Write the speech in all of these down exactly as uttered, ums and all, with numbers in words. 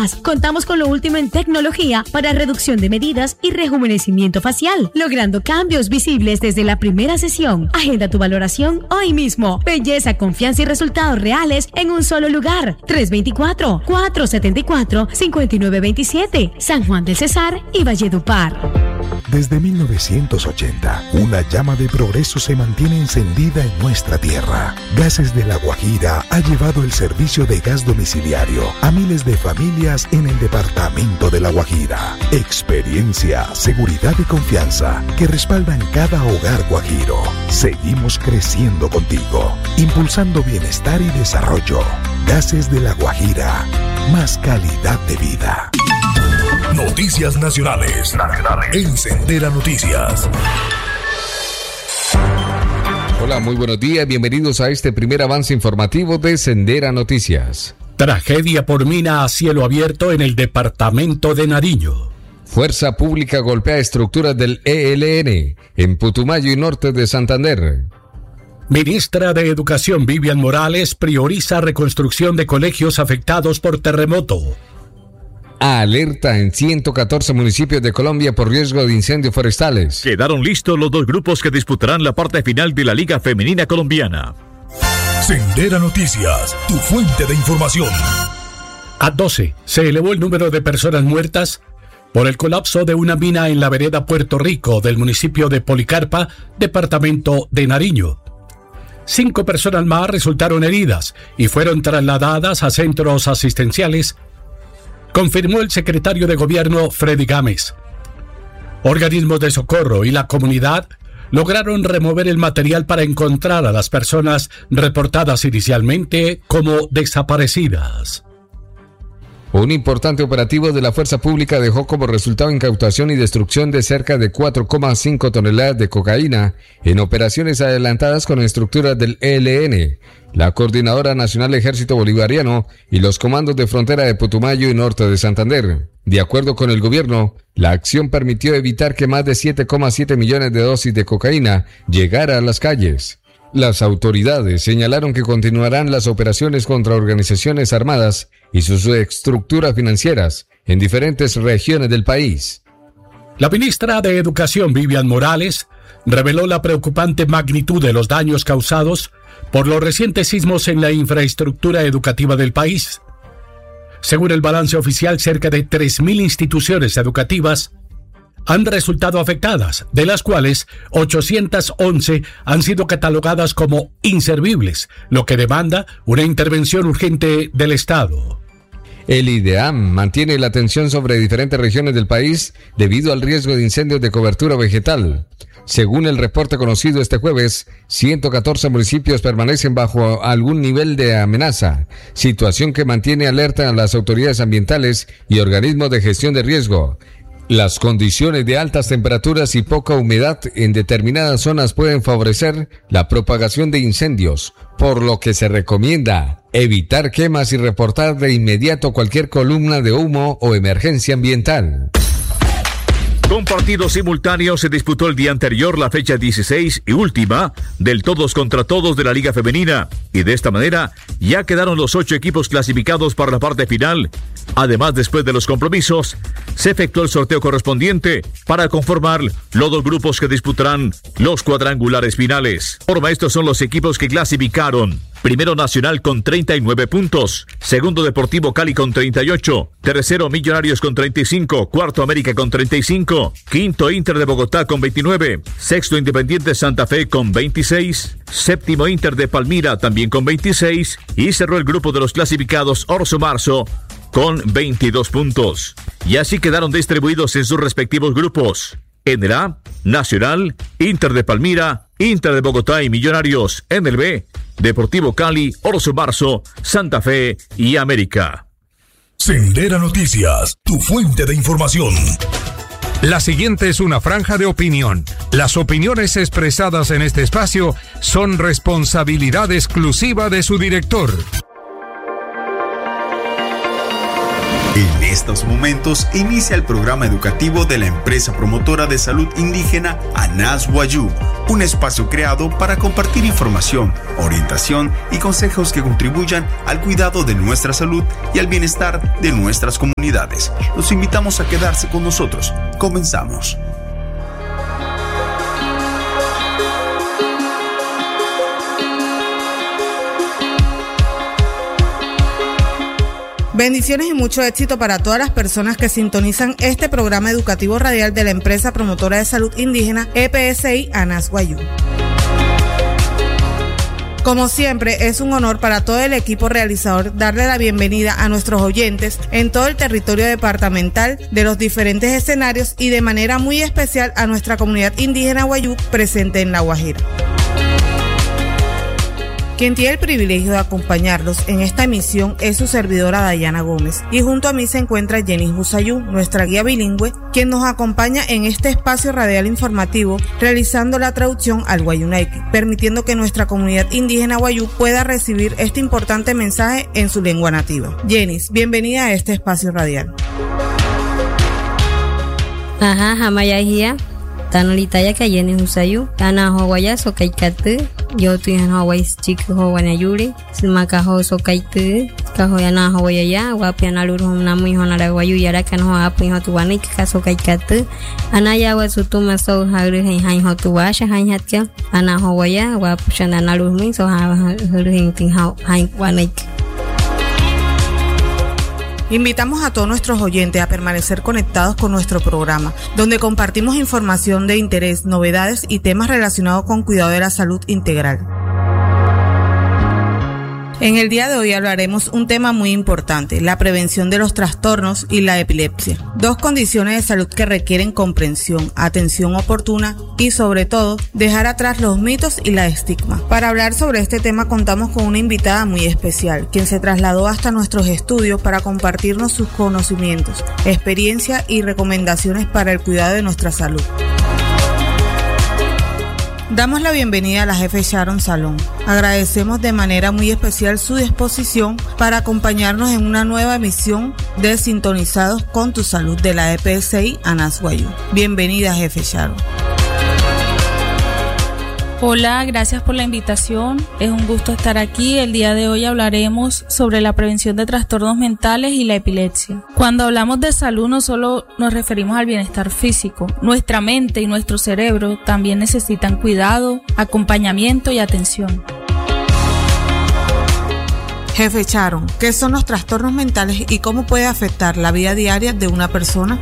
Además, contamos con lo último en tecnología para reducción de medidas y rejuvenecimiento facial, logrando cambios visibles desde la primera sesión. Agenda tu valoración hoy mismo. Belleza, confianza y resultados reales en un solo lugar. tres dos cuatro, cuatro siete cuatro, cinco nueve dos siete, San Juan del Cesar y Valledupar. Desde mil novecientos ochenta, una llama de progreso se mantiene encendida en nuestra tierra. Gases de La Guajira ha llevado el servicio de gas domiciliario a miles de familias en el departamento de La Guajira. Experiencia, seguridad y confianza que respaldan cada hogar guajiro. Seguimos creciendo contigo, impulsando bienestar y desarrollo. Gases de La Guajira, más calidad de vida. Noticias nacionales. Nacionales. En Sendera Noticias. Hola, muy buenos días. Bienvenidos a este primer avance informativo de Sendera Noticias. Tragedia por mina a cielo abierto en el departamento de Nariño. Fuerza pública golpea estructuras del E L N en Putumayo y norte de Santander. Ministra de Educación Vivian Morales prioriza reconstrucción de colegios afectados por terremoto. Alerta en ciento catorce municipios de Colombia por riesgo de incendios forestales. Quedaron listos los dos grupos que disputarán la parte final de la Liga Femenina Colombiana. Sendera Noticias, tu fuente de información. A doce se elevó el número de personas muertas por el colapso de una mina en la vereda Puerto Rico del municipio de Policarpa, departamento de Nariño. Cinco personas más resultaron heridas y fueron trasladadas a centros asistenciales, confirmó el secretario de Gobierno Freddy Gámez. Organismos de socorro y la comunidad lograron remover el material para encontrar a las personas reportadas inicialmente como desaparecidas. Un importante operativo de la Fuerza Pública dejó como resultado incautación y destrucción de cerca de cuatro coma cinco toneladas de cocaína en operaciones adelantadas con estructuras del E L N, la Coordinadora Nacional Ejército Bolivariano y los comandos de frontera de Putumayo y norte de Santander. De acuerdo con el gobierno, la acción permitió evitar que más de siete coma siete millones de dosis de cocaína llegara a las calles. Las autoridades señalaron que continuarán las operaciones contra organizaciones armadas y sus estructuras financieras en diferentes regiones del país. La ministra de Educación, Vivian Morales, reveló la preocupante magnitud de los daños causados por los recientes sismos en la infraestructura educativa del país. Según el balance oficial, cerca de tres mil instituciones educativas han resultado afectadas, de las cuales ochocientas once han sido catalogadas como inservibles, lo que demanda una intervención urgente del Estado. El IDEAM mantiene la atención sobre diferentes regiones del país debido al riesgo de incendios de cobertura vegetal. Según el reporte conocido este jueves, ciento catorce municipios permanecen bajo algún nivel de amenaza, situación que mantiene alerta a las autoridades ambientales y organismos de gestión de riesgo. Las condiciones de altas temperaturas y poca humedad en determinadas zonas pueden favorecer la propagación de incendios, por lo que se recomienda evitar quemas y reportar de inmediato cualquier columna de humo o emergencia ambiental. Con partidos simultáneos se disputó el día anterior la fecha dieciséis y última del todos contra todos de la Liga Femenina, y de esta manera ya quedaron los ocho equipos clasificados para la parte final. Además, después de los compromisos, se efectuó el sorteo correspondiente para conformar los dos grupos que disputarán los cuadrangulares finales. Por estos son los equipos que clasificaron. Primero Nacional con treinta y nueve puntos, segundo Deportivo Cali con treinta y ocho, tercero Millonarios con treinta y cinco, cuarto América con treinta y cinco, quinto Inter de Bogotá con veintinueve, sexto Independiente Santa Fe con veintiséis, séptimo Inter de Palmira también con veintiséis y cerró el grupo de los clasificados Orso Marzo con veintidós puntos. Y así quedaron distribuidos en sus respectivos grupos. En el A, Nacional, Inter de Palmira, Inter de Bogotá y Millonarios. En el B, Deportivo Cali, Orso Marzo, Santa Fe y América. Sendera Noticias, tu fuente de información. La siguiente es una franja de opinión. Las opiniones expresadas en este espacio son responsabilidad exclusiva de su director. En estos momentos inicia el programa educativo de la empresa promotora de salud indígena Anas Wayuu, un espacio creado para compartir información, orientación y consejos que contribuyan al cuidado de nuestra salud y al bienestar de nuestras comunidades. Los invitamos a quedarse con nosotros. Comenzamos. Bendiciones y mucho éxito para todas las personas que sintonizan este programa educativo radial de la empresa promotora de salud indígena E P S I Anas Wayuu. Como siempre, es un honor para todo el equipo realizador darle la bienvenida a nuestros oyentes en todo el territorio departamental de los diferentes escenarios y de manera muy especial a nuestra comunidad indígena Wayuu presente en La Guajira. Quien tiene el privilegio de acompañarlos en esta emisión es su servidora Dayana Gómez, y junto a mí se encuentra Jenny Husayú, nuestra guía bilingüe, quien nos acompaña en este espacio radial informativo realizando la traducción al Wayuunaiki, permitiendo que nuestra comunidad indígena Wayuu pueda recibir este importante mensaje en su lengua nativa. Jenny, bienvenida a este espacio radial. Ajá, Hamayahia. Tanolitaya Kayeni Husayú, Tana Hawaya Sokaikatu, yo tu en Hawaii chico Hawanayuri, Simakaho Sokaitu, Kahoyana Hawaya, Wapiana Lurum Namu Honarawayu Yarakan Hoapi Hotuanik, Kasokaikatu, Anaya was Utuma so Haru Hain Hotuasha, Hain Hatka, Ana Hawaya, Wapshana Lumi, so have her hinting how Hain Wanik. Invitamos a todos nuestros oyentes a permanecer conectados con nuestro programa, donde compartimos información de interés, novedades y temas relacionados con cuidado de la salud integral. En el día de hoy hablaremos un tema muy importante, la prevención de los trastornos y la epilepsia. Dos condiciones de salud que requieren comprensión, atención oportuna y, sobre todo, dejar atrás los mitos y la estigma. Para hablar sobre este tema contamos con una invitada muy especial, quien se trasladó hasta nuestros estudios para compartirnos sus conocimientos, experiencia y recomendaciones para el cuidado de nuestra salud. Damos la bienvenida a la jefe Sharon Salón. Agradecemos de manera muy especial su disposición para acompañarnos en una nueva emisión de Sintonizados con tu Salud de la E P S I Anas Wayuu. Bienvenida, jefe Sharon. Hola, gracias por la invitación. Es un gusto estar aquí. El día de hoy hablaremos sobre la prevención de trastornos mentales y la epilepsia. Cuando hablamos de salud no solo nos referimos al bienestar físico. Nuestra mente y nuestro cerebro también necesitan cuidado, acompañamiento y atención. Jefe Sharon, ¿qué son los trastornos mentales y cómo puede afectar la vida diaria de una persona?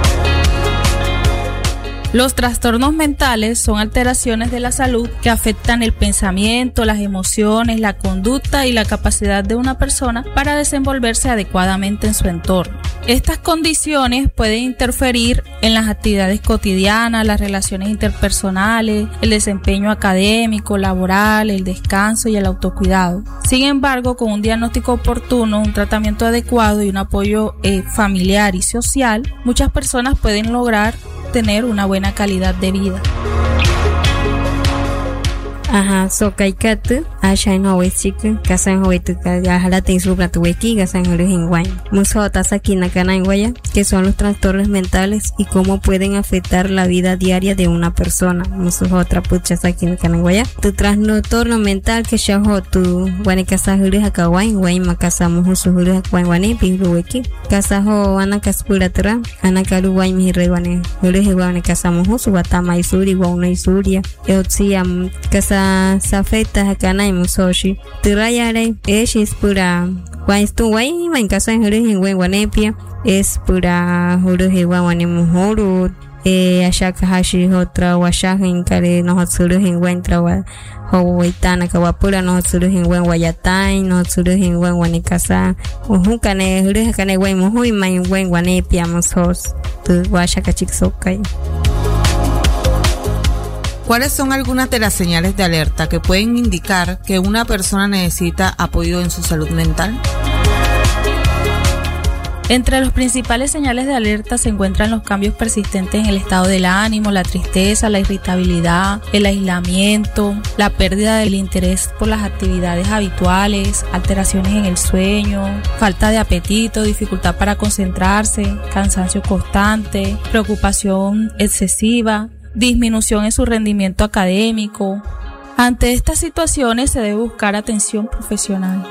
Los trastornos mentales son alteraciones de la salud que afectan el pensamiento, las emociones, la conducta y la capacidad de una persona para desenvolverse adecuadamente en su entorno. Estas condiciones pueden interferir en las actividades cotidianas, las relaciones interpersonales, el desempeño académico, laboral, el descanso y el autocuidado. Sin embargo, con un diagnóstico oportuno, un tratamiento adecuado y un apoyo eh, familiar y social, muchas personas pueden lograr tener una buena calidad de vida. Ajá, so kaikatu, asha en Hawaii chicken, casa en Hawaii tu jala te insubra tu weki, casa en Hawaii en Guay. Muso tasaki nakana en Guaya, que son los trastornos mentales y cómo pueden afectar la vida diaria de una persona. Muso otra pucha saki nakana en Guaya. Tu trastorno mental que shaho tu guane casa Hawaii hakawai, Guay makasa muso Hawaii hakawai guane piru weki. Casa ho ana kaspura tra, ana kalu Guay mi re guane, Hawaii guane casa muso watama isuri guana isuria. Eotsia casa safeta hakana y musoshi tirayare es pura guay tu guay en casa en Hawaii en Guanepia es pura Hawaii guane muhuru eh ashaka hashi otra washaja en kare no hatsuru en encuentra wa Hawaii tana kawapura no hatsuru en Guayatai no hatsuru en Guanicasa uhukane Hawaii hakane guay muhui mai Guanepia musos tu washaka chiksokai. ¿Cuáles son algunas de las señales de alerta que pueden indicar que una persona necesita apoyo en su salud mental? Entre los principales señales de alerta se encuentran los cambios persistentes en el estado del ánimo, la tristeza, la irritabilidad, el aislamiento, la pérdida del interés por las actividades habituales, alteraciones en el sueño, falta de apetito, dificultad para concentrarse, cansancio constante, preocupación excesiva, disminución en su rendimiento académico. Ante estas situaciones se debe buscar atención profesional.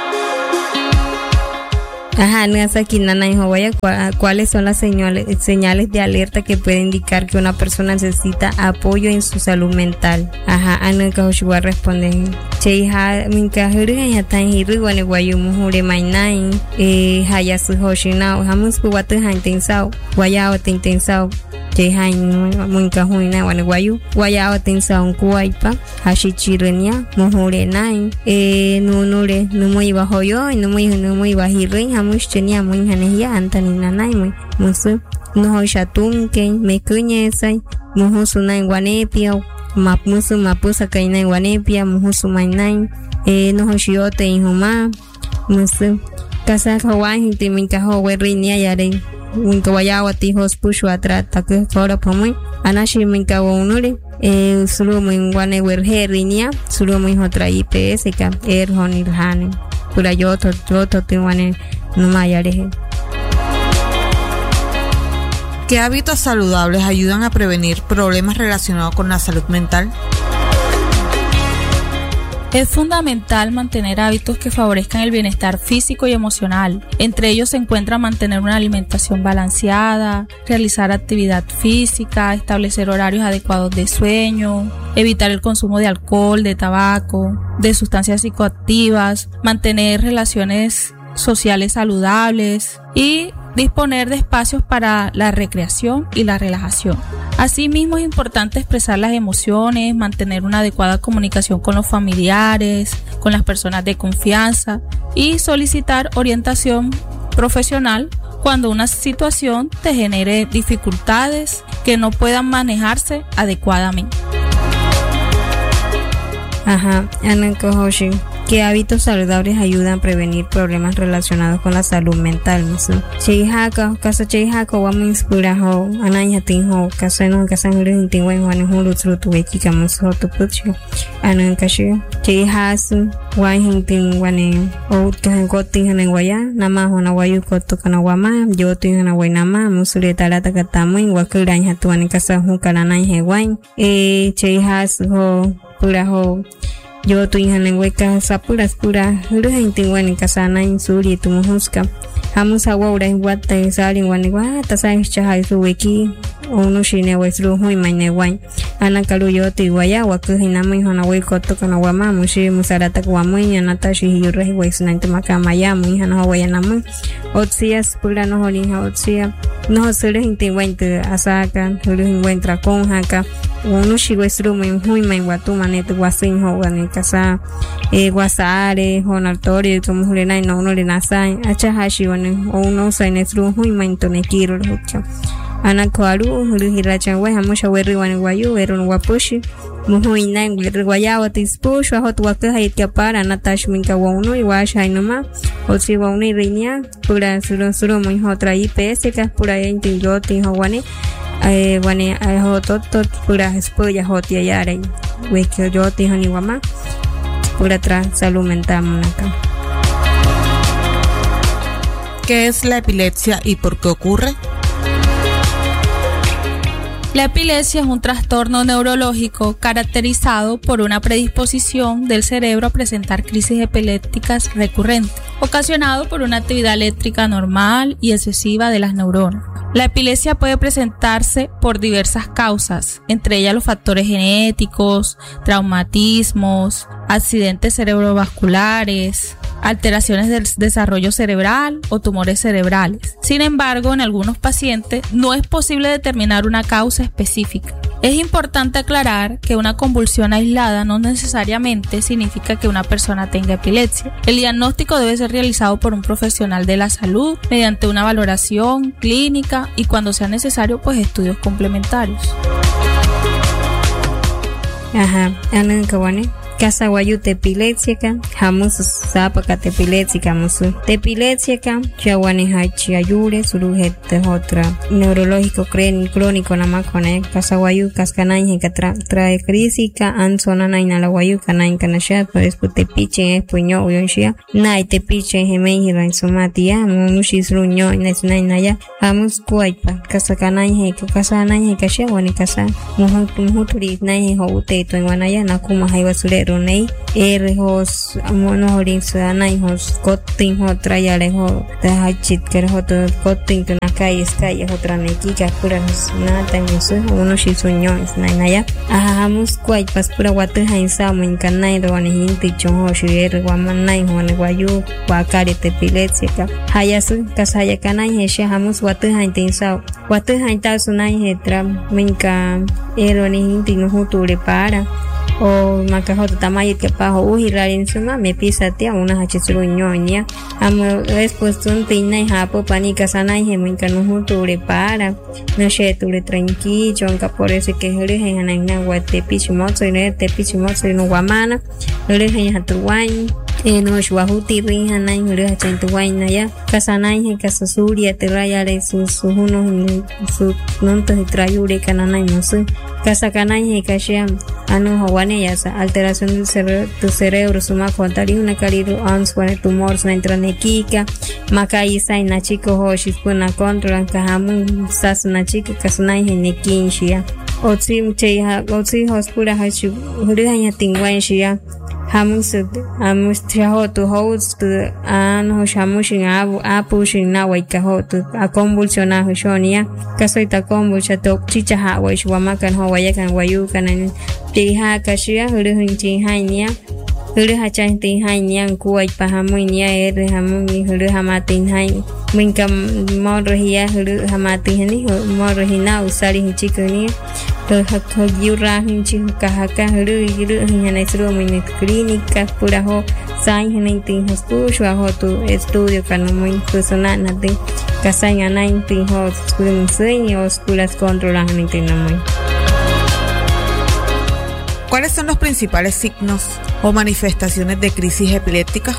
Ajá, ¿cuáles son las señales, señales de alerta que pueden indicar que una persona necesita apoyo en su salud mental? Ajá, Ana voy a responder. Cheija, minka hurga ya tan hiru wane guayu muhure mainai, eh, hayasu hoshinao, hamus buwatu hantensao, guayao tentensao. Cheija minka huina wane guayu, guayao tensao kuaipa, hashichirenia, muhure nai, eh, nunure, numo iba hoyo, numo numo iba hirin, hamus chenia muy hanehia antani nanai muy, musu, no shatum ke, me kunyesai, muhusunai guanepia. Map musu mapusa kainai wanepia muhusu mainai eh no hoshiote inhuma musu kasa kawahi timinka howe rinia yare winka wayawa ti hospushu atra takhe kora pamui anashi minka wonure eh sulu min wane werhe rinia sulu min hotra I P S ka er honilhane pura yoto yoto tiwane numa yare. ¿Qué hábitos saludables ayudan a prevenir problemas relacionados con la salud mental? Es fundamental mantener hábitos que favorezcan el bienestar físico y emocional. Entre ellos se encuentra mantener una alimentación balanceada, realizar actividad física, establecer horarios adecuados de sueño, evitar el consumo de alcohol, de tabaco, de sustancias psicoactivas, mantener relaciones sociales saludables y disponer de espacios para la recreación y la relajación. Asimismo, es importante expresar las emociones, mantener una adecuada comunicación con los familiares, con las personas de confianza y solicitar orientación profesional cuando una situación te genere dificultades que no puedan manejarse adecuadamente. Ajá, Ana Kohoshi. ¿Qué hábitos saludables ayudan a prevenir problemas relacionados con la salud mental? Cheihaka, casa cheihaka, vamos a inspirar ho, ananya tinho, casa no casa no le tingo en juan hulu trutu eki kamus ho tu pucho, anan kashi, cheihasu, guay tin guane, o kahan kotin hanen guaya, nama hona guayu kotu kana guama, yo tin hana guay nama, musule talata katamuin, wakuran hatuan casa hunkalanay he guay, eh cheihasu ho, pura ho. Yo tu inhanen hueca sapuras pura ruhen tingwan kasana in suri tu muhuska hamus hawa ura wata sari wan wa ta sai chahai su weki onu shine wesru hui maine wan ana kalu yo ti waya wa ku hinamai hona we koto kana wa ma mushi musarata kwa munya nata shi yure wesna intama kama ya mu hana wa yana mu otsias pura no holi ha otsia no sere hinti wan te asaka hulu encuentra con haka onu shi wesru mai hui mai watu manetu wasin ho wan kasa e wasare honaltori como hulena no no le nasai acha hashi wan onu sai nesru hui mai to ne kiro hukka ana kwaru hulu hiracha wa hamusha werri wan wayu werun wapushi muhui nang werri wayawa tispush wa hot wakka hait para natash minka wonu i washa inoma otsi wonu rinia pura suru suru muy hotra I P S ka pura enti yoti hawane eh wane ai hotot tot pura spoya hotia yare wekyo yoti hani wama pura tra salud mental monaka. ¿Qué es la epilepsia y por qué ocurre? La epilepsia es un trastorno neurológico caracterizado por una predisposición del cerebro a presentar crisis epilépticas recurrentes, ocasionado por una actividad eléctrica normal y excesiva de las neuronas. La epilepsia puede presentarse por diversas causas, entre ellas los factores genéticos, traumatismos, accidentes cerebrovasculares, alteraciones del desarrollo cerebral o tumores cerebrales. Sin embargo, en algunos pacientes no es posible determinar una causa específica. Es importante aclarar que una convulsión aislada no necesariamente significa que una persona tenga epilepsia. El diagnóstico debe ser realizado por un profesional de la salud mediante una valoración clínica y cuando sea necesario, pues estudios complementarios. Ajá, Ana Kawane. Casaguayu tepilesia ka hamus sapa ka tepilesia ka musu tepilesia ka chawani hachi ayure suruhet otra neurológico crónico namakone casaguayu cascanay he tra trae crisis ka ansona na inalaguayu kanay kanasha pues tepiche es puño uyonshia nay tepiche he meira en somatia mushis ruño nesnay naya hamus kuaipa casacanay he casanay he kasha wani casa muhut muhuturi nay he houte to wanaya nakuma haiwa surero nei er hos monohorin sanay hos kotin ho trayale ho da hachit ker ho to kotin to nakai sky ho traneki ka pura na tan eso uno shi suño nay naya aha hamus kuai pas pura watu hain sa mun kanai do wani hinti chon ho shi er waman nay ho ne wayu wa kare te piletsi ka hayasu kasaya kanai he she hamus watu hain tin sa watu hain ta sunai he tra minka ero ni hinti no huture para o makahoto tamayit ke paho uhilarin suma me pisatia una hachitsuru ñoña amo después un tinai hapo panika sanai he minka no huture para no she ture tranquilo aunque por eso que hele en en guate pichimoto y ne te pichimoto no guamana hele en hatuwain e no shwahuti rin hanai hele hachentuwain ya kasanai he kasasuria te rayale su su uno su nonto de trayure kananai no su kasakanai he kasham anu hawane yasa alteración del cerebro tu cerebro suma contari una carido ans con tumores na intranekika makai sai na chico hoshis puna controlan kahamu sas na chico kasunai henekinshia otsi mche ha otsi hospura hachu hurihanya tingwanshia hamus hamus trahotu host an hoshamushin abu apushin na waikahotu a convulsiona hoshonia kasoita convulsa to chicha ha waish wamakan ho wayakan wayukan ti ha kashia hurihun chi hainia hurih chan ti hainian kuai pahamuinia er hamuni hurih hamatin hai minka morhia hurih hamatin ni morhina usari chikuni to hakho yura hinchi kahaka hurih hurih hina isro min clínica pura ho sai hina tin hospital ho tu estudio kanomuin personal nade kasai anain tin ho school enseño schools controlan tin namuin. ¿Cuáles son los principales signos o manifestaciones de crisis epiléptica?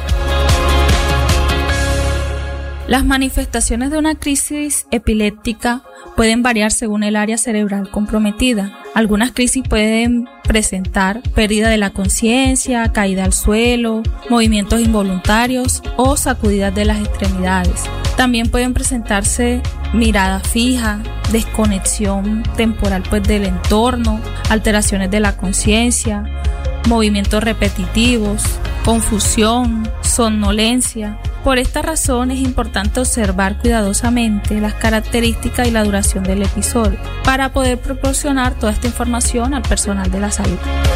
Las manifestaciones de una crisis epiléptica pueden variar según el área cerebral comprometida. Algunas crisis pueden presentar pérdida de la conciencia, caída al suelo, movimientos involuntarios o sacudidas de las extremidades. También pueden presentarse mirada fija, desconexión temporal pues del entorno, alteraciones de la conciencia, movimientos repetitivos, confusión, somnolencia. Por esta razón es importante observar cuidadosamente las características y la duración del episodio para poder proporcionar toda esta información al personal de la salud.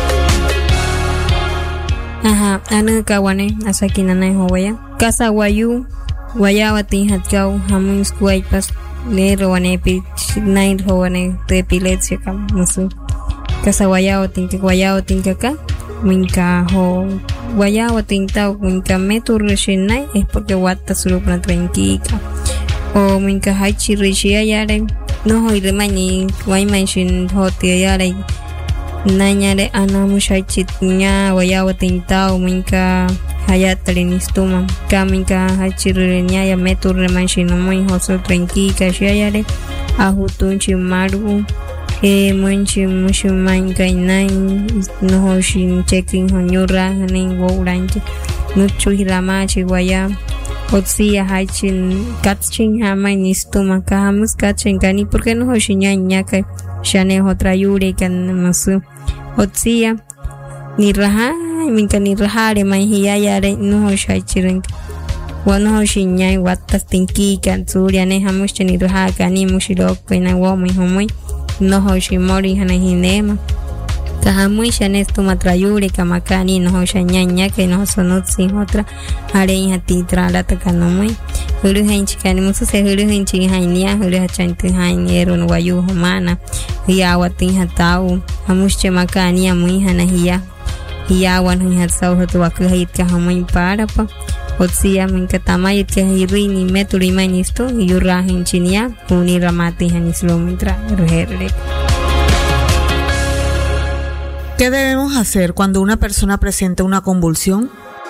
Ajá, anu kawane asakina na howaya. Casaguayu Guayabati hatkau hamun squaipas ne rowane pi nine rowane te epilepsia kam musu Casaguayao tinka guayao tinka ka minka ho guayao tinta minka metu reshinai es porque wata surupna tranquila o minka hachi rishia yare no hoy remani guay mention hote yare nanyare anamushaichit nya guayao tinta o minka hayatrinistuma kaminka hachirrenya ya metu remanshino muy hoso tranquila shayare ahutunchi maru e munchi mushuman kainai no hoshin checking honyura hanin wouranche nuchu hilamachi guaya otsia hachin katchin hamanistuma kahamus katchin kani porque no hoshinya nyaka shane otra yure kan masu otsia ni raha minka ni rahare mai hiya yare no hoshachirin wano hoshinya watas tinki kan surya ne hamush ni raha kani mushiro koina wo mai homoi no hoshimori hana hinema kahamui shane tu matrayure kamakani no hoshanyanya ke no sonotsi otra are hati trala takanomoi hulu henchi kani musu se hulu henchi hainia hulu hachanti hainero no wayu humana hiya wati hatau hamush chemakani amui hana hiya hiya wan hiya sau hatu wakahit ka hamai para pa otsia minka tamayit ka hirini meturi manisto yura henchinia uni ramati hanislo mitra reherle. ¿Qué debemos hacer cuando una persona presenta una convulsión?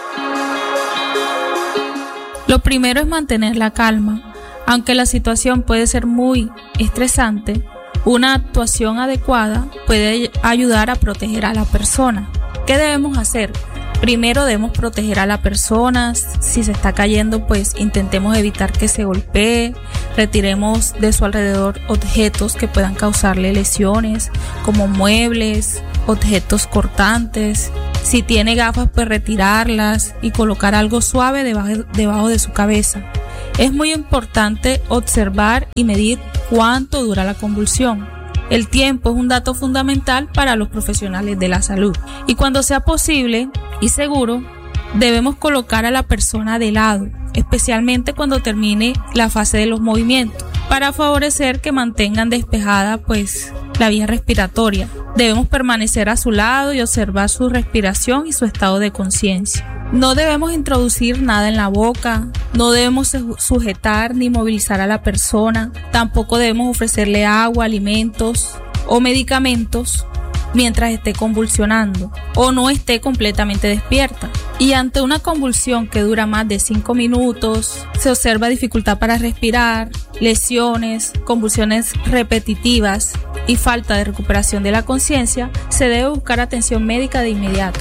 Lo primero es mantener la calma. Aunque la situación puede ser muy estresante, una actuación adecuada puede ayudar a proteger a la persona. ¿Qué debemos hacer? Primero debemos proteger a la persona. Si se está cayendo, pues intentemos evitar que se golpee. Retiremos de su alrededor objetos que puedan causarle lesiones, como muebles, objetos cortantes. Si tiene gafas, pues retirarlas y colocar algo suave debajo, debajo de su cabeza. Es muy importante observar y medir cuánto dura la convulsión. El tiempo es un dato fundamental para los profesionales de la salud. Y cuando sea posible y seguro, debemos colocar a la persona de lado, especialmente cuando termine la fase de los movimientos, para favorecer que mantengan despejada pues la vía respiratoria. Debemos permanecer a su lado y observar su respiración y su estado de conciencia. No debemos introducir nada en la boca, no debemos sujetar ni movilizar a la persona, tampoco debemos ofrecerle agua, alimentos o medicamentos mientras esté convulsionando o no esté completamente despierta. Y ante una convulsión que dura más de cinco minutos, se observa dificultad para respirar, lesiones, convulsiones repetitivas y falta de recuperación de la conciencia, se debe buscar atención médica de inmediato.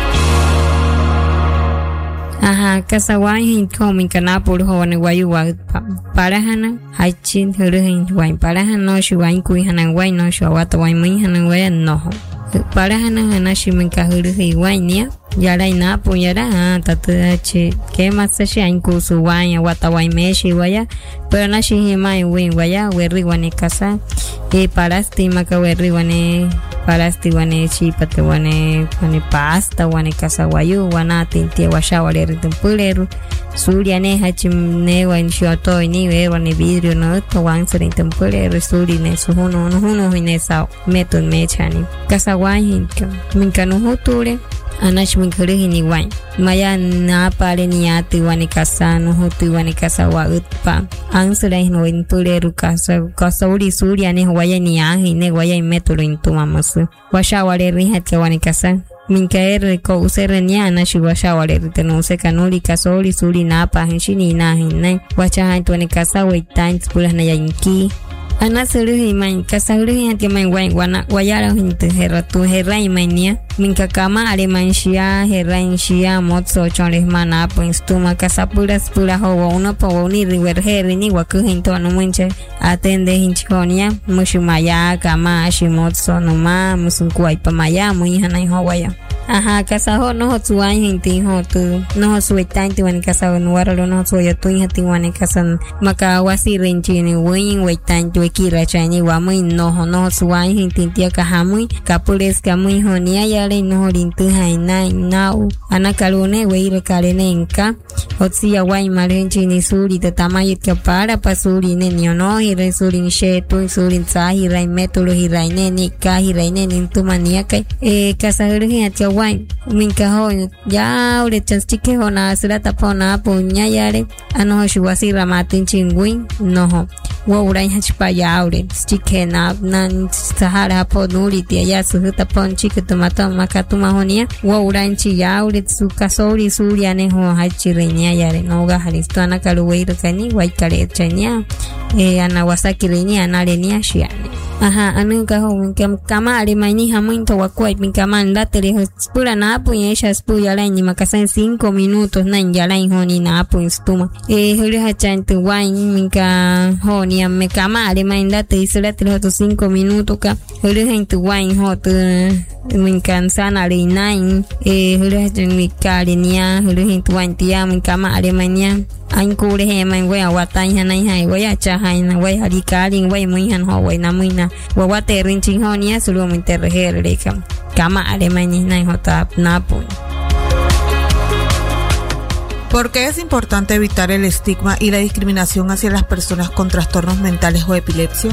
Aha, kasawan hin komin kana por hoane wayu wa parahana hachin hurhin wain parahana shuwain kui hanan wain no shawata wain min hanan wain no parahana hana shimin ka hurhi wain ya yara ina po yara tatu che ke masa shain ku su wain wata wain meshi waya pero na shi mai wain waya werri wane kasa e parasti maka werri wane parasti wane chipate wane wane pasta wane kasa wayu wana tintia washa wale ritumpuleru surya ne hachim ne wan shoto ni we wane vidrio no to wan sere tempuleru suri ne suhuno no huno ne sa metun mechani kasa wan min kanu hoture anash min kare ni wan maya na pare ni ati wane kasa no hotu wane kasa wa utpa ansere no in puleru kasa kasa uri surya ne waya ni ahi ne waya metulu intuma masu washa wale rihat ke wane kasa min kaer ko usere ni ana shi washa wale riteno se kanuli kasori suri na pa hinshini na hinai wacha han to ne kasa wai times pulas na yanki ana seruhi man kasaruhi hati man wain wana wayara hinte heratu herai mania min kakama alemanshia herainshia motso chonles mana pinstuma kasapuras pura ho uno po ni river heri ni waku hinto no munche atende hinchikonia mushimaya kama ashimotso no ma musunkuai pamaya mu hanai hawaya aha kasa ho no tuai hinti ho tu no suitain tu wan kasa no waralo no so ya tu hati wan kasan maka wasi renchi ni win waitain tu kira chani wa mu no no suai hinti tia ka hamui kapules ka mu honia yale no rintu haina nau ana kalune weire kalene enka otsia wai marenchi ni suri de tamayit ka para pasuri ne nyono hire suri shetu suri sahi rai metolo hiraine ni ka hiraine ni tu mania kai e kasa hiri atia wai minka ho ya ule chastike hona sura tapona punya yare ano shuwasi ramatin chingwin no ho wo urai hachpa ya ule stike na nan sahara po nuri tia ya su tapon chike tomata makatuma honia wo urai chi ya ule su kasori surya ne ho hachirenya yare no ga haristo ana kaluweiro kani wai kare chanya e ana wasaki renya ana lenia shiane aha anu ka ho kama ale maini hamuinto wakwai minkama ndatele spura na apu yesha spu yala ni makasan cinco minutos na yala honi na apu stuma e huli hachantu wain minka honi am kama ale maini ndate isela tele hoto cinco minutos ka huli hentu wain hoto minkan sana ale nine e huli hachan mikale nia huli hentu wain tia minkama ale maini anh cô để hem anh quay ở tay hắn anh hay quay cha hay na quay hari cá liền quay muy hắn họ quay na muy na và qua tè rin chính họ nia sulu mình tè reher để cam cama để mai ni nai họ tap napo. ¿Por qué es importante evitar el estigma y la discriminación hacia las personas con trastornos mentales o epilepsia?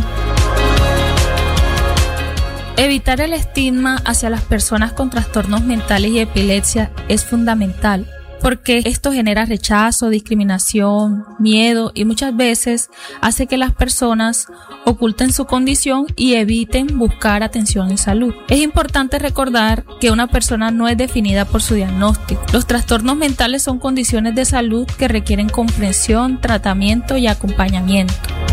Evitar el estigma hacia las personas con trastornos mentales y epilepsia es fundamental, porque esto genera rechazo, discriminación, miedo y muchas veces hace que las personas oculten su condición y eviten buscar atención en salud. Es importante recordar que una persona no es definida por su diagnóstico. Los trastornos mentales son condiciones de salud que requieren comprensión, tratamiento y acompañamiento.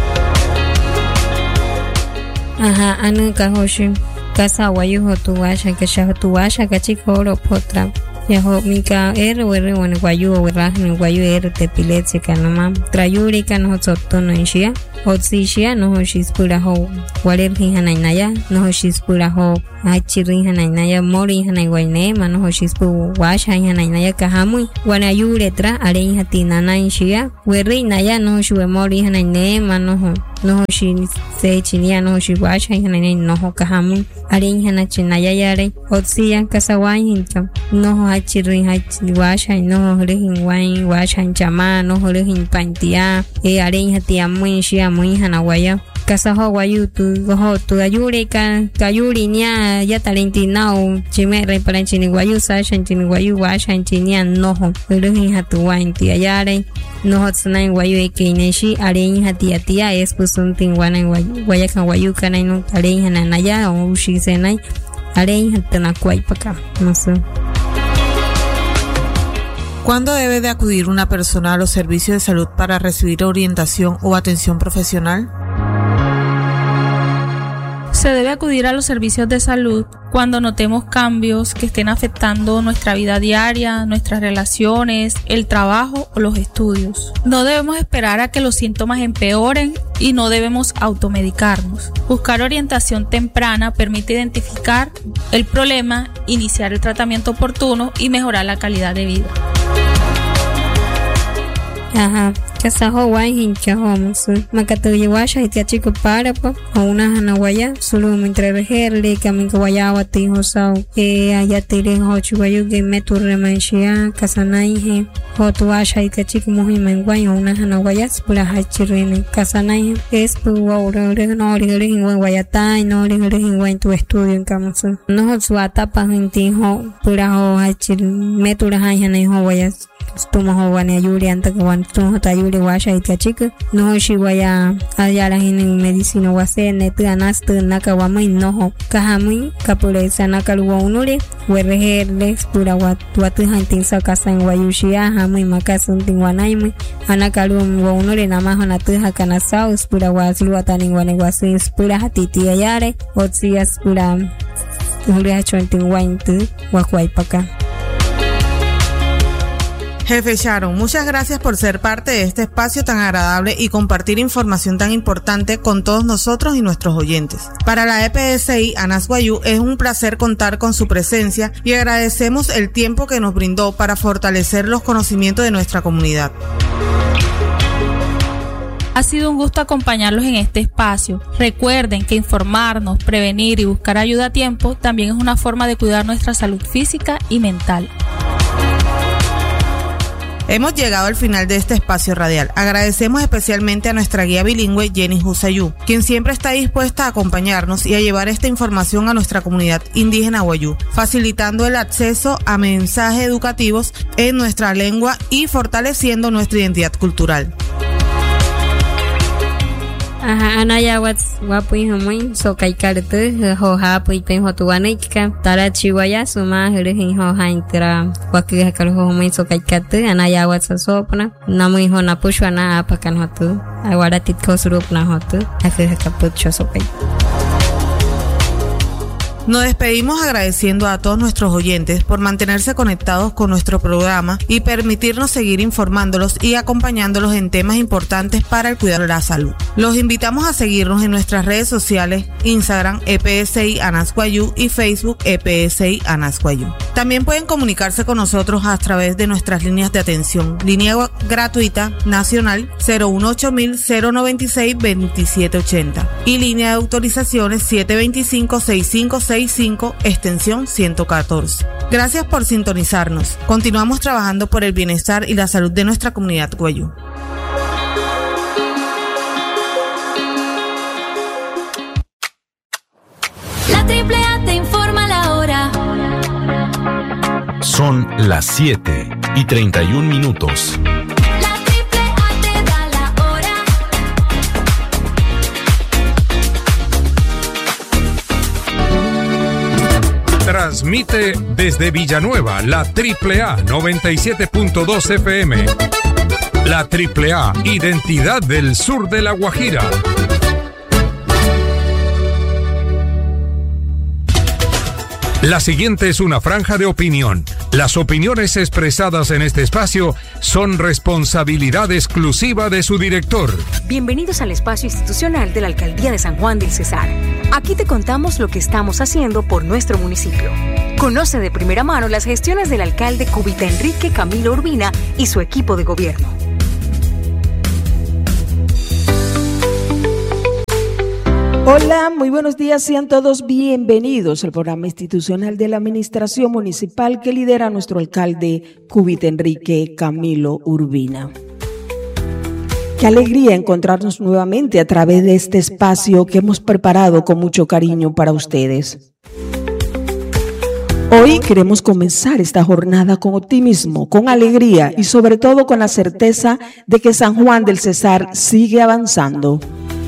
Ajá, anu kahoshi kasa wayu hotuwasha kasha hotuwasha kachikoro potra yaho mika er wer wan wayu wer ni wayu er tepiletse kanama trayuri kan hototto no ishia hotsishia no hoshispura ho waler hinainaya no hoshispura ho achiri hinainaya mori hinaine mano hoshispu washa hinainaya kahamui wana yuretra ale hatina na ishia wer inaya no shue mori hinaine mano ho no hoshi se chinia no hoshi washa hinaine no ho kahamui ale hina chinaya yare hotsia kasawai hinka no hachiri hachi washa no horihin wai washa chama no horihin pantia e ale hatia muy shia muy hanawaya kasaho wayu tu ho tu ayure ka kayuri nya ya talentinao chime reparanchini wayu sa shanchini wayu washa chinia no ho horihin hatu wai tia yare no hotsnai wayu ekineshi ale hatia tia es pusuntin wana wayu waya kan wayu kana no ale hanaya o shi senai ale hatana kwai paka no sé. ¿Cuándo debe de acudir una persona a los servicios de salud para recibir orientación o atención profesional? Se debe acudir a los servicios de salud cuando notemos cambios que estén afectando nuestra vida diaria, nuestras relaciones, el trabajo o los estudios. No debemos esperar a que los síntomas empeoren y no debemos automedicarnos. Buscar orientación temprana permite identificar el problema, iniciar el tratamiento oportuno y mejorar la calidad de vida. Ajá, kasaho wai hincha homus makatuye washa hitia chico para pa una hanawaya sulu mientras regerle kaminka wayawa ti hosao e ayatire hochu wayu ge metur manshia kasanai he hotu washa hitia chico muhimen wai una hanawaya pura hachirene kasanai es pu waure no ri ri hin wayata no ri ri hin wai tu estudio en kamusu no hotu atapa hinti ho pura ho hachir metur hanai ho wayas tuma ho wane yuri anta wan tu ta yuri washa itia chica no shi waya ayara hin medicina wase net anas tu naka wamai no ho kahamui kapure sana kalwa unure werherle pura wat wat hantin sa kasan wayushia hamui makasun tin wanaimi anakalu wa unure nama hona tu hakana saus pura waslu atani wane wase pura hatiti ayare otsias pura ure chontin waintu wakwai paka. Jefe Sharon, muchas gracias por ser parte de este espacio tan agradable y compartir información tan importante con todos nosotros y nuestros oyentes. Para la E P S I Anas Guayú es un placer contar con su presencia y agradecemos el tiempo que nos brindó para fortalecer los conocimientos de nuestra comunidad. Ha sido un gusto acompañarlos en este espacio. Recuerden que informarnos, prevenir y buscar ayuda a tiempo también es una forma de cuidar nuestra salud física y mental. Hemos llegado al final de este espacio radial. Agradecemos especialmente a nuestra guía bilingüe Jenny Husayú, quien siempre está dispuesta a acompañarnos y a llevar esta información a nuestra comunidad indígena Guayú, facilitando el acceso a mensajes educativos en nuestra lengua y fortaleciendo nuestra identidad cultural. Aha, anaya wats wapui humui so kai kartu ho ha pui pen ho tuane ka tara chiwaya suma hrehin ho haintra wakki hakal ho humui so kai kartu anaya wats sopna namui ho na pushwana apakan hotu awada tit khosrupna hotu hakki hakaput chosopai. Nos despedimos agradeciendo a todos nuestros oyentes por mantenerse conectados con nuestro programa y permitirnos seguir informándolos y acompañándolos en temas importantes para el cuidado de la salud. Los invitamos a seguirnos en nuestras redes sociales, Instagram E P S I Anas Guayú y Facebook E P S I Anas Guayú. También pueden comunicarse con nosotros a través de nuestras líneas de atención, línea gratuita nacional cero uno ocho mil cero noventa y seis veintisiete ochenta y línea de autorizaciones siete veinticinco sesenta y cinco sesenta y cinco extensión ciento catorce. Gracias por sintonizarnos. Continuamos trabajando por el bienestar y la salud de nuestra comunidad Guayú. La Triple A te informa la hora. Son las siete y treinta y un minutos. Transmite desde Villanueva la Triple A noventa y siete punto dos F M. La Triple A, identidad del sur de La Guajira. La siguiente es una franja de opinión. Las opiniones expresadas en este espacio son responsabilidad exclusiva de su director. Bienvenidos al espacio institucional de la Alcaldía de San Juan del Cesar. Aquí te contamos lo que estamos haciendo por nuestro municipio. Conoce de primera mano las gestiones del alcalde Cubita Enrique Camilo Urbina y su equipo de gobierno. Hola, muy buenos días, sean todos bienvenidos al programa institucional de la Administración Municipal que lidera nuestro alcalde Cubita Enrique Camilo Urbina. Qué alegría encontrarnos nuevamente a través de este espacio que hemos preparado con mucho cariño para ustedes. Hoy queremos comenzar esta jornada con optimismo, con alegría y sobre todo con la certeza de que San Juan del Cesar sigue avanzando.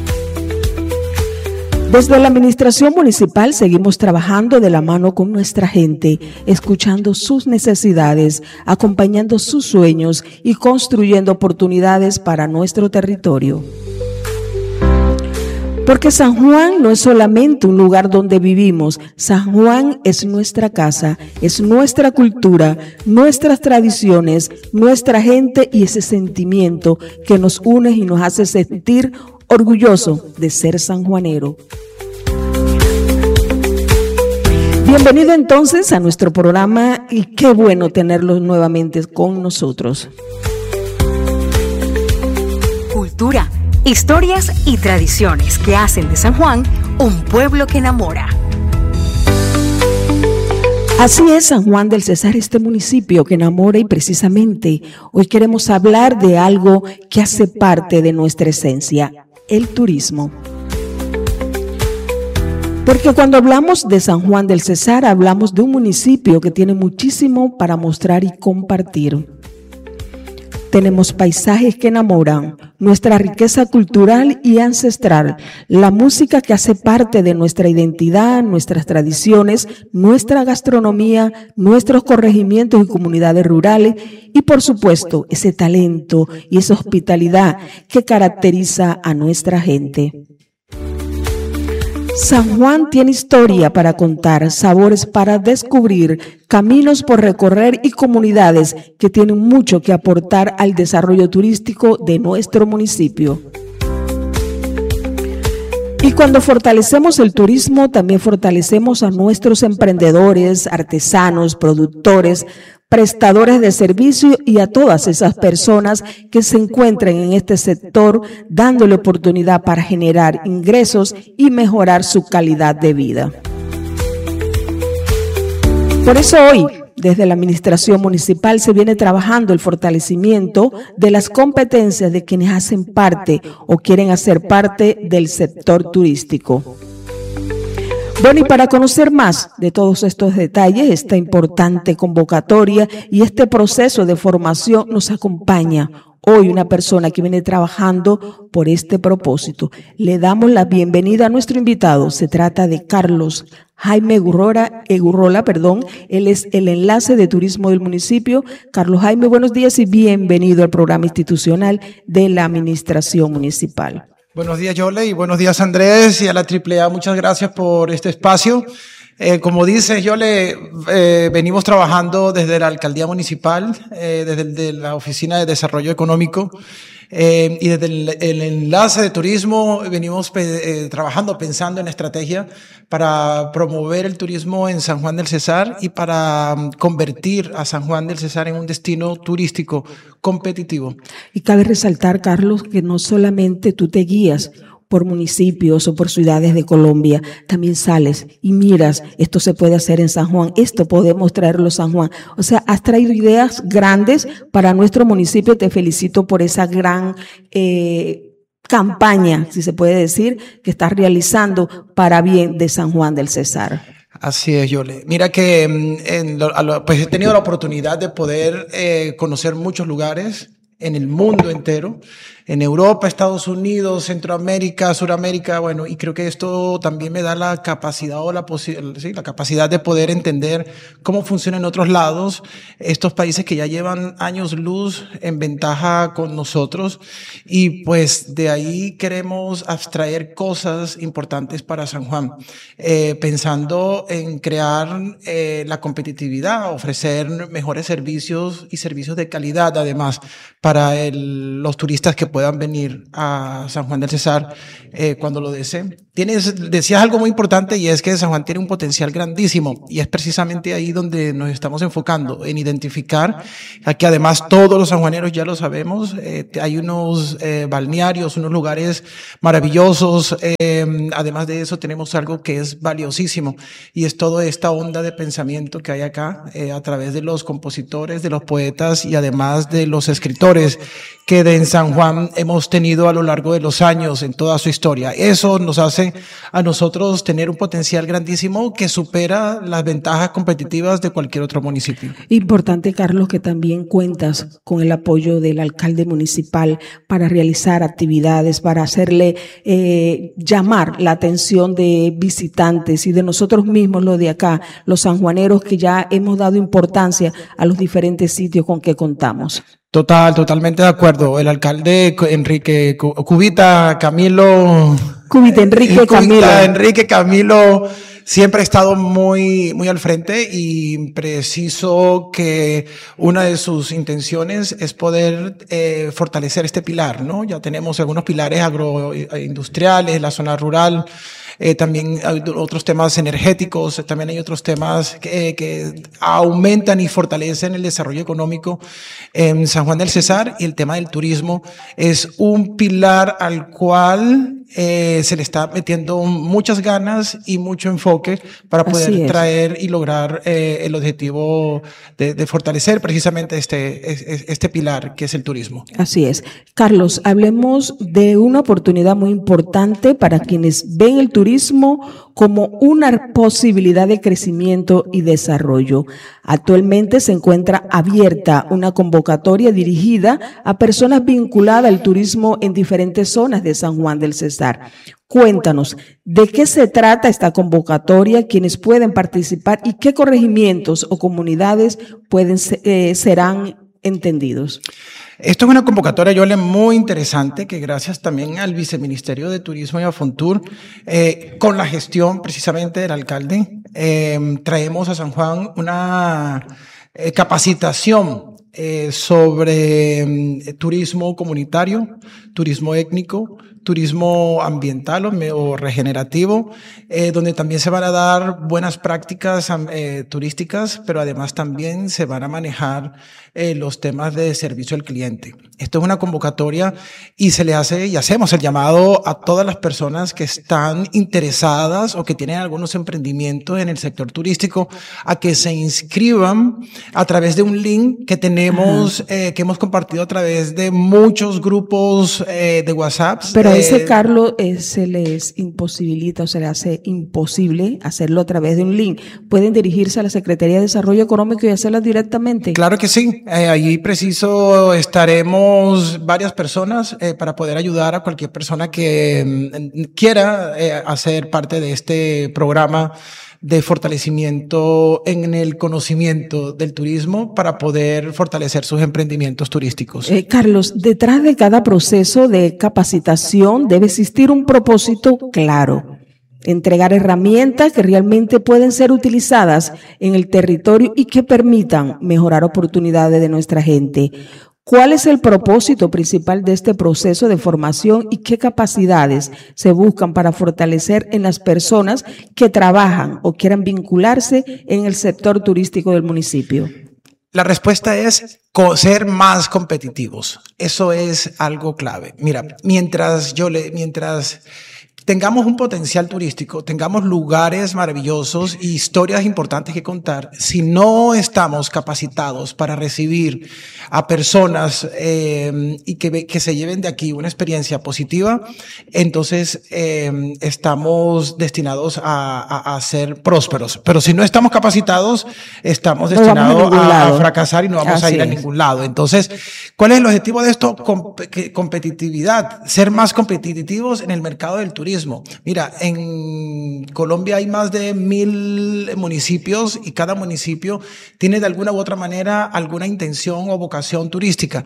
Desde la Administración Municipal seguimos trabajando de la mano con nuestra gente, escuchando sus necesidades, acompañando sus sueños y construyendo oportunidades para nuestro territorio. Porque San Juan no es solamente un lugar donde vivimos, San Juan es nuestra casa, es nuestra cultura, nuestras tradiciones, nuestra gente y ese sentimiento que nos une y nos hace sentir orgulloso de ser sanjuanero. Bienvenido entonces a nuestro programa y qué bueno tenerlos nuevamente con nosotros. Cultura, historias y tradiciones que hacen de San Juan un pueblo que enamora. Así es, San Juan del Cesar, este municipio que enamora, y precisamente hoy queremos hablar de algo que hace parte de nuestra esencia, el turismo. Porque cuando hablamos de San Juan del Cesar, hablamos de un municipio que tiene muchísimo para mostrar y compartir. Tenemos paisajes que enamoran, nuestra riqueza cultural y ancestral, la música que hace parte de nuestra identidad, nuestras tradiciones, nuestra gastronomía, nuestros corregimientos y comunidades rurales y, por supuesto, ese talento y esa hospitalidad que caracteriza a nuestra gente. San Juan tiene historia para contar, sabores para descubrir, caminos por recorrer y comunidades que tienen mucho que aportar al desarrollo turístico de nuestro municipio. Y cuando fortalecemos el turismo, también fortalecemos a nuestros emprendedores, artesanos, productores, prestadores de servicio y a todas esas personas que se encuentran en este sector, dándole oportunidad para generar ingresos y mejorar su calidad de vida. Por eso hoy, desde la Administración Municipal se viene trabajando el fortalecimiento de las competencias de quienes hacen parte o quieren hacer parte del sector turístico. Bueno, y para conocer más de todos estos detalles, esta importante convocatoria y este proceso de formación, nos acompaña hoy una persona que viene trabajando por este propósito. Le damos la bienvenida a nuestro invitado. Se trata de Carlos Jaime Egurrola, Egurrola, perdón. Él es el enlace de turismo del municipio. Carlos Jaime, buenos días y bienvenido al programa institucional de la Administración Municipal. Buenos días, Yole, y buenos días, Andrés, y a la Triple A. Muchas gracias por este espacio. Eh, como dices, Yole, eh, venimos trabajando desde la Alcaldía Municipal, eh, desde el, de la Oficina de Desarrollo Económico, eh, y desde el, el enlace de turismo venimos pe eh, trabajando, pensando en estrategia para promover el turismo en San Juan del Cesar y para um, convertir a San Juan del Cesar en un destino turístico competitivo. Y cabe resaltar, Carlos, que no solamente tú te guías por municipios o por ciudades de Colombia, también sales y miras, esto se puede hacer en San Juan, esto podemos traerlo a San Juan. O sea, has traído ideas grandes para nuestro municipio. Te felicito por esa gran eh, campaña, si se puede decir, que estás realizando para bien de San Juan del Cesar. Así es, Yole. Mira que en lo, lo, pues he tenido la oportunidad de poder eh, conocer muchos lugares en el mundo entero, en Europa, Estados Unidos, Centroamérica, Suramérica, bueno, y creo que esto también me da la capacidad o la sí, la capacidad de poder entender cómo funciona en otros lados, estos países que ya llevan años luz en ventaja con nosotros, y pues de ahí queremos abstraer cosas importantes para San Juan, eh, pensando en crear eh, la competitividad, ofrecer mejores servicios y servicios de calidad, además, para el, los turistas que puedan venir a San Juan del Cesar eh, cuando lo deseen. Tienes, decías algo muy importante, y es que San Juan tiene un potencial grandísimo, y es precisamente ahí donde nos estamos enfocando, en identificar, que además todos los sanjuaneros ya lo sabemos, eh, hay unos eh, balnearios, unos lugares maravillosos, eh, además de eso tenemos algo que es valiosísimo, y es toda esta onda de pensamiento que hay acá, eh, a través de los compositores, de los poetas y además de los escritores que de en San Juan hemos tenido a lo largo de los años en toda su historia. Eso nos hace a nosotros tener un potencial grandísimo que supera las ventajas competitivas de cualquier otro municipio. Importante, Carlos, que también cuentas con el apoyo del alcalde municipal para realizar actividades, para hacerle eh, llamar la atención de visitantes y de nosotros mismos, los de acá, los sanjuaneros, que ya hemos dado importancia a los diferentes sitios con que contamos. Total, totalmente de acuerdo. El alcalde Enrique Cubita Camilo. Cubita Enrique Cubita, Camilo. Enrique Camilo siempre ha estado muy, muy al frente, y preciso que una de sus intenciones es poder eh, fortalecer este pilar, ¿no? Ya tenemos algunos pilares agroindustriales, la zona rural. Eh, también hay otros temas energéticos, también hay otros temas que, que aumentan y fortalecen el desarrollo económico en San Juan del Cesar, y el tema del turismo es un pilar al cual eh, se le está metiendo muchas ganas y mucho enfoque para poder traer y lograr eh, el objetivo de, de fortalecer precisamente este, este pilar que es el turismo. Así es. Carlos, hablemos de una oportunidad muy importante para quienes ven el turismo como una posibilidad de crecimiento y desarrollo. Actualmente se encuentra abierta una convocatoria dirigida a personas vinculadas al turismo en diferentes zonas de San Juan del Cesar. Cuéntanos, ¿de qué se trata esta convocatoria? ¿Quiénes pueden participar y qué corregimientos o comunidades pueden eh, serán entendidos? Esto es una convocatoria, Yole, muy interesante, que gracias también al Viceministerio de Turismo y a Fontur, eh, con la gestión precisamente del alcalde, eh, traemos a San Juan una eh, capacitación eh, sobre eh, turismo comunitario, turismo étnico, turismo ambiental o, o regenerativo, eh, donde también se van a dar buenas prácticas eh, turísticas, pero además también se van a manejar eh, los temas de servicio al cliente. Esto es una convocatoria y se le hace y hacemos el llamado a todas las personas que están interesadas o que tienen algunos emprendimientos en el sector turístico a que se inscriban a través de un link que tenemos, eh, que hemos compartido a través de muchos grupos eh, de WhatsApp. Pero a ese Carlos eh, se les imposibilita o se le hace imposible hacerlo a través de un link. ¿Pueden dirigirse a la Secretaría de Desarrollo Económico y hacerlo directamente? Claro que sí. Eh, allí preciso estaremos varias personas eh, para poder ayudar a cualquier persona que mm, quiera eh, hacer parte de este programa de fortalecimiento en el conocimiento del turismo para poder fortalecer sus emprendimientos turísticos. Eh, Carlos, detrás de cada proceso de capacitación debe existir un propósito claro. Entregar herramientas que realmente pueden ser utilizadas en el territorio y que permitan mejorar oportunidades de nuestra gente. ¿Cuál es el propósito principal de este proceso de formación y qué capacidades se buscan para fortalecer en las personas que trabajan o quieran vincularse en el sector turístico del municipio? La respuesta es ser más competitivos. Eso es algo clave. Mira, mientras yo le, mientras tengamos un potencial turístico, tengamos lugares maravillosos y historias importantes que contar, si no estamos capacitados para recibir a personas eh, y que, que se lleven de aquí una experiencia positiva, entonces eh, estamos destinados a, a, a ser prósperos. Pero si no estamos capacitados, estamos destinados no a, a fracasar y no vamos Así a ir es. a ningún lado. Entonces, ¿cuál es el objetivo de esto? Com competitividad, ser más competitivos en el mercado del turismo. Mira, en Colombia hay más de mil municipios y cada municipio tiene de alguna u otra manera alguna intención o vocación turística.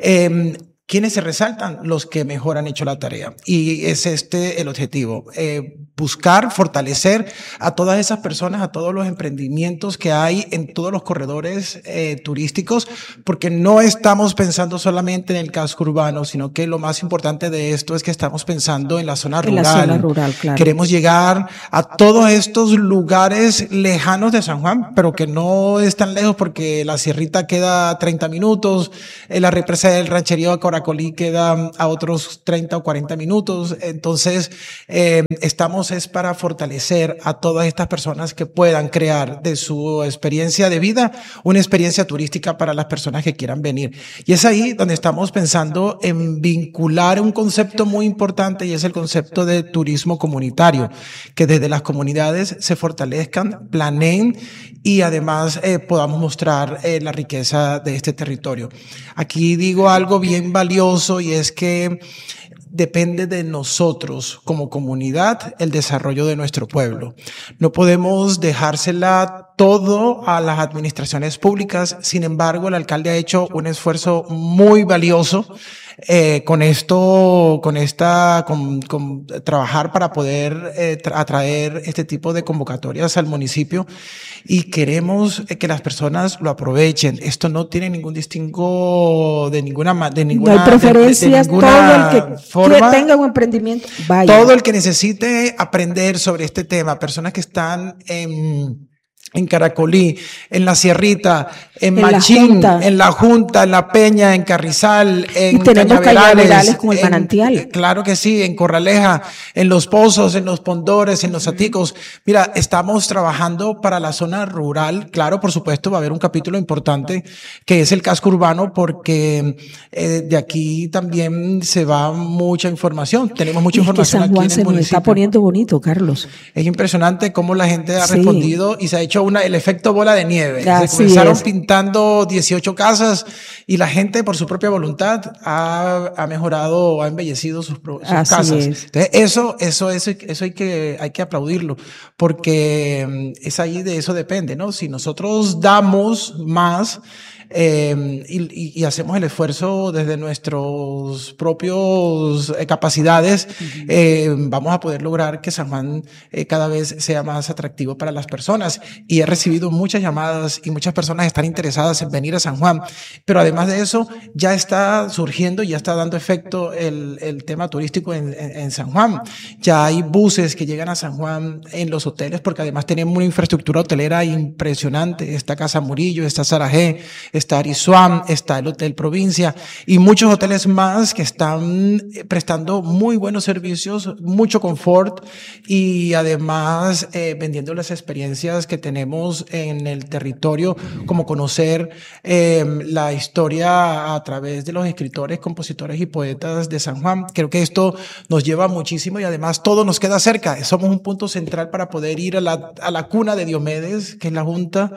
Eh, ¿Quiénes se resaltan? Los que mejor han hecho la tarea. Y es este el objetivo. Eh, buscar, fortalecer a todas esas personas, a todos los emprendimientos que hay en todos los corredores eh, turísticos, porque no estamos pensando solamente en el casco urbano, sino que lo más importante de esto es que estamos pensando en la zona rural. En la zona rural, claro. Queremos llegar a todos estos lugares lejanos de San Juan, pero que no es tan lejos porque la Sierrita queda a treinta minutos, en la represa del Rancherío de Coracolí queda a otros treinta o cuarenta minutos. Entonces, eh, estamos es para fortalecer a todas estas personas que puedan crear de su experiencia de vida una experiencia turística para las personas que quieran venir. Y es ahí donde estamos pensando en vincular un concepto muy importante y es el concepto de turismo comunitario, que desde las comunidades se fortalezcan, planeen y además eh, podamos mostrar eh, la riqueza de este territorio. Aquí digo algo bien valioso y es que depende de nosotros como comunidad el desarrollo de nuestro pueblo. No podemos dejársela todo a las administraciones públicas. Sin embargo, el alcalde ha hecho un esfuerzo muy valioso eh, con esto, con esta, con, con trabajar para poder eh, atraer este tipo de convocatorias al municipio y queremos que las personas lo aprovechen. Esto no tiene ningún distingo de ninguna, de ninguna, no hay preferencias, de, de ninguna todo el que, forma, que tenga un emprendimiento, vaya. Todo el que necesite aprender sobre este tema, personas que están en en Caracolí, en la Sierrita, en, en Machín, la en la Junta, en la Peña, en Carrizal, en y tenemos Cañaverales, Cañaverales como el manantial. En, claro que sí, en Corraleja, en Los Pozos, en Los Pondores, en Los Aticos. Mira, estamos trabajando para la zona rural. Claro, por supuesto, va a haber un capítulo importante que es el casco urbano porque eh, de aquí también se va mucha información. Tenemos mucha y información es que San Juan aquí en el se nos municipio. Está poniendo bonito, Carlos. Es impresionante cómo la gente ha sí. respondido y se ha hecho una, el efecto bola de nieve. Así se comenzaron es. pintando dieciocho casas y la gente por su propia voluntad ha, ha mejorado o ha embellecido sus, sus casas. Es. Entonces, eso, eso, eso, eso hay que, hay que aplaudirlo porque es ahí de eso depende, ¿no? Si nosotros damos más, Eh, y, y hacemos el esfuerzo desde nuestros propios eh, capacidades, uh-huh. eh, vamos a poder lograr que San Juan eh, cada vez sea más atractivo para las personas. Y he recibido muchas llamadas y muchas personas están interesadas en venir a San Juan. Pero además de eso, ya está surgiendo y ya está dando efecto el, el tema turístico en, en, en San Juan. Ya hay buses que llegan a San Juan en los hoteles porque además tenemos una infraestructura hotelera impresionante. Está Casa Murillo, está Sarajé, está Arizuam, está el Hotel Provincia y muchos hoteles más que están prestando muy buenos servicios, mucho confort y además eh, vendiendo las experiencias que tenemos en el territorio, como conocer eh, la historia a través de los escritores, compositores y poetas de San Juan. Creo que esto nos lleva muchísimo y además todo nos queda cerca. Somos un punto central para poder ir a la, a la cuna de Diomedes, que es la Junta,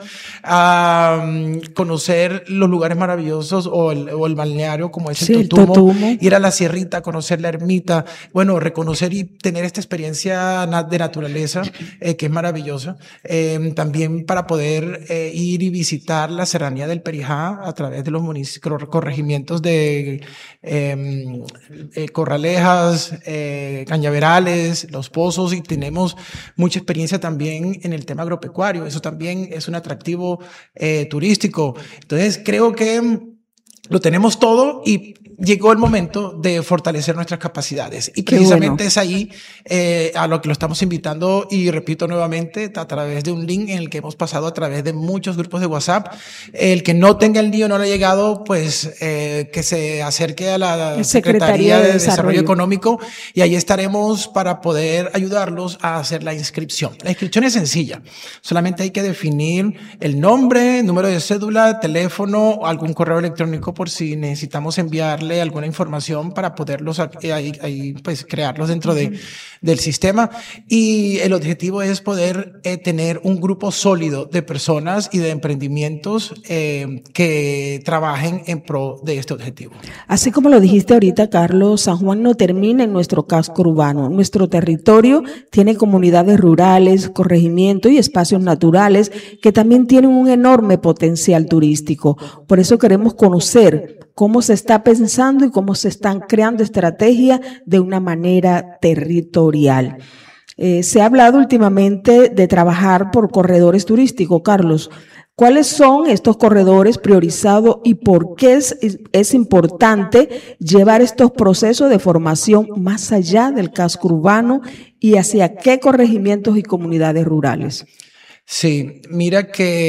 a um, conocer los lugares maravillosos o el, o el balneario como es sí, el, Totumo, el Totumo, ir a la Sierrita, conocer la ermita, bueno, reconocer y tener esta experiencia de naturaleza eh, que es maravillosa. Eh, también para poder eh, ir y visitar la serranía del Perijá a través de los municipios, corregimientos de eh, eh, Corralejas, eh, Cañaverales, Los Pozos y tenemos mucha experiencia también en el tema agropecuario. Eso también es un atractivo eh, turístico. Entonces, creo que lo tenemos todo y llegó el momento de fortalecer nuestras capacidades. Y precisamente bueno. es ahí eh, a lo que lo estamos invitando, y repito nuevamente, a través de un link en el que hemos pasado a través de muchos grupos de WhatsApp. El que no tenga el link o no le ha llegado, pues eh, que se acerque a la Secretaría de, de Desarrollo. Desarrollo Económico, y ahí estaremos para poder ayudarlos a hacer la inscripción. La inscripción es sencilla. Solamente hay que definir el nombre, número de cédula, teléfono, algún correo electrónico por si necesitamos enviarle alguna información para poderlos ahí, ahí, pues, crearlos dentro de, del sistema. Y el objetivo es poder eh, tener un grupo sólido de personas y de emprendimientos eh, que trabajen en pro de este objetivo. Así como lo dijiste ahorita, Carlos, San Juan no termina en nuestro casco urbano. Nuestro territorio tiene comunidades rurales, corregimientos y espacios naturales que también tienen un enorme potencial turístico. Por eso queremos conocer cómo se está pensando y cómo se están creando estrategias de una manera territorial. Eh, se ha hablado últimamente de trabajar por corredores turísticos. Carlos, ¿cuáles son estos corredores priorizados y por qué es, es importante llevar estos procesos de formación más allá del casco urbano y hacia qué corregimientos y comunidades rurales? Sí, mira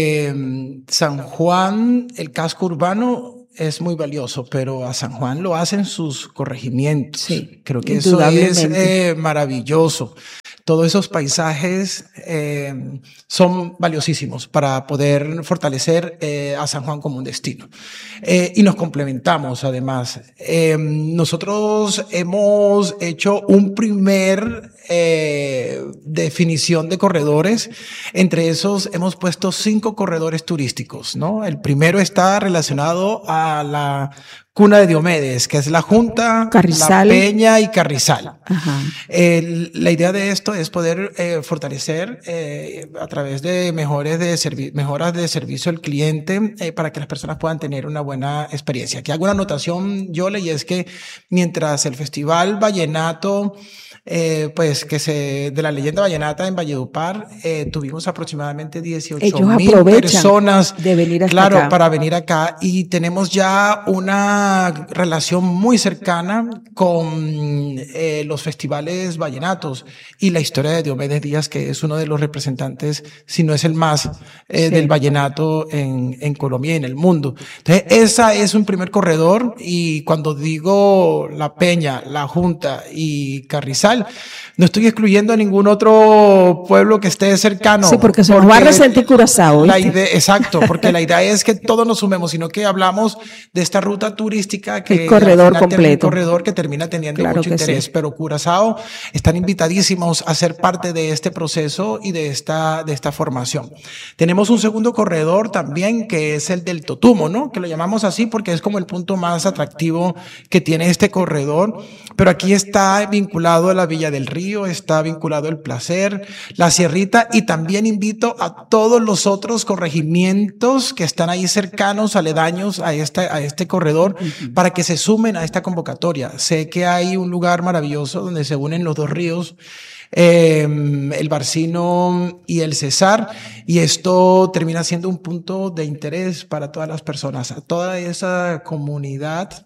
que San Juan, el casco urbano, es muy valioso, pero a San Juan lo hacen sus corregimientos. Sí, creo que eso es eh, maravilloso. Todos esos paisajes eh, son valiosísimos para poder fortalecer eh, a San Juan como un destino. Eh, y nos complementamos además. Eh, nosotros hemos hecho un primer eh, definición de corredores. Entre esos hemos puesto cinco corredores turísticos, ¿no? El primero está relacionado a la Cuna de Diomedes, que es la Junta, Carrizal. La Peña y Carrizal. El, la idea de esto es poder eh, fortalecer eh, a través de mejores de servi- mejoras de servicio al cliente eh, para que las personas puedan tener una buena experiencia. Aquí hago una anotación, Yole, y es que mientras el Festival Vallenato Eh, pues que se de la leyenda vallenata en Valledupar eh, tuvimos aproximadamente dieciocho mil personas de venir hasta claro acá. para venir acá, y tenemos ya una relación muy cercana con eh, los festivales vallenatos y la historia de Diomedes Díaz, que es uno de los representantes, si no es el más eh, sí. del vallenato en, en Colombia y en el mundo. Entonces esa es un primer corredor, y cuando digo La Peña, La Junta y Carrizal, no estoy excluyendo a ningún otro pueblo que esté cercano. Sí, porque se nos va a resentir Curazao. La idea, exacto, porque la idea es que todos nos sumemos, sino que hablamos de esta ruta turística que el corredor completo. Un corredor que termina teniendo claro mucho interés. Sí. Pero Curazao están invitadísimos a ser parte de este proceso y de esta, de esta formación. Tenemos un segundo corredor también, que es el del Totumo, ¿no? Que lo llamamos así porque es como el punto más atractivo que tiene este corredor. Pero aquí está vinculado a la Villa del Río, está vinculado el Placer, la Sierrita, y también invito a todos los otros corregimientos que están ahí cercanos, aledaños a este, a este corredor, uh-huh. para que se sumen a esta convocatoria. Sé que hay un lugar maravilloso donde se unen los dos ríos, eh, el Barcino y el Cesar, y esto termina siendo un punto de interés para todas las personas, a toda esa comunidad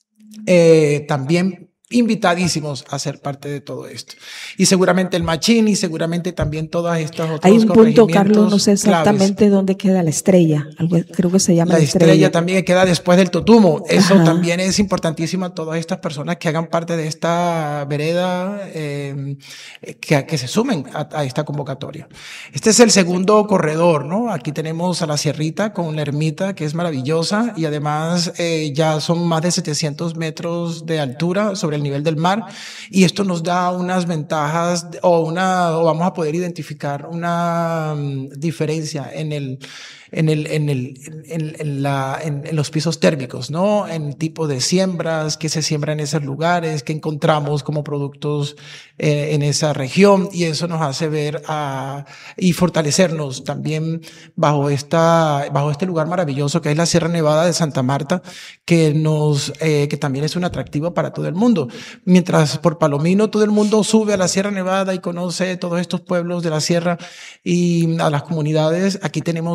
eh, también invitadísimos a ser parte de todo esto. Y seguramente el Machín y seguramente también todas estas otras. Hay un punto, Carlos, no sé exactamente claves. Dónde queda la Estrella, algo, creo que se llama la, la estrella. estrella También queda después del Totumo. Eso Ajá. también es importantísimo a todas estas personas que hagan parte de esta vereda, eh, que, que se sumen a, a esta convocatoria. Este es el segundo corredor, ¿no? Aquí tenemos a la Sierrita con la ermita, que es maravillosa, y además eh, ya son más de setecientos metros de altura sobre el nivel del mar, y esto nos da unas ventajas o una o vamos a poder identificar una um, diferencia en el en el en el en, en la en, en los pisos térmicos, ¿no? En tipo de siembras que se siembran en esos lugares, que encontramos como productos eh, en esa región, y eso nos hace ver a, y fortalecernos también bajo esta bajo este lugar maravilloso que es la Sierra Nevada de Santa Marta, que nos eh, que también es un atractivo para todo el mundo. Mientras por Palomino todo el mundo sube a la Sierra Nevada y conoce todos estos pueblos de la sierra y a las comunidades, aquí tenemos un lugar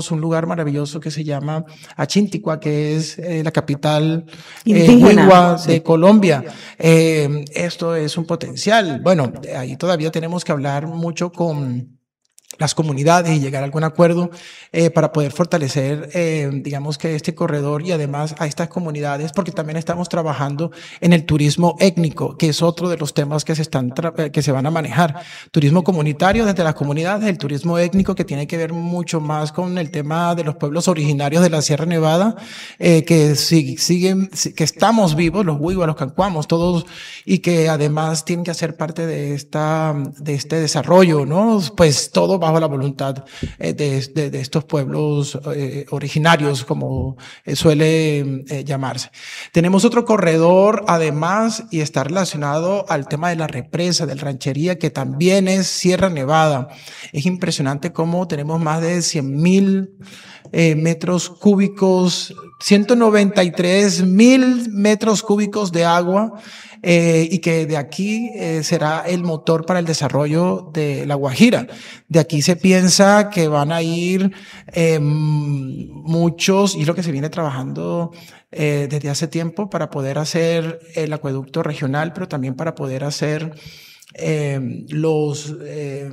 lugar maravilloso que se llama Achinticua, que es eh, la capital eh, Indígena, Huigua sí. de Colombia. Eh, esto es un potencial. Bueno, ahí todavía tenemos que hablar mucho con las comunidades y llegar a algún acuerdo eh, para poder fortalecer, eh, digamos que este corredor y además a estas comunidades, porque también estamos trabajando en el turismo étnico, que es otro de los temas que se están tra- que se van a manejar. Turismo comunitario desde las comunidades, el turismo étnico que tiene que ver mucho más con el tema de los pueblos originarios de la Sierra Nevada, eh, que si- siguen, si- que estamos vivos, los huihuas, los cancuamos, todos, y que además tienen que hacer parte de esta, de este desarrollo, ¿no? Pues todo bajo la voluntad eh, de, de, de estos pueblos eh, originarios, como eh, suele eh, llamarse. Tenemos otro corredor, además, y está relacionado al tema de la represa, del ranchería, que también es Sierra Nevada. Es impresionante cómo tenemos más de cien mil eh, metros cúbicos, ciento noventa y tres mil metros cúbicos de agua, Eh, y que de aquí eh, será el motor para el desarrollo de La Guajira. De aquí se piensa que van a ir eh, muchos, y es lo que se viene trabajando eh, desde hace tiempo para poder hacer el acueducto regional, pero también para poder hacer Eh, los, eh,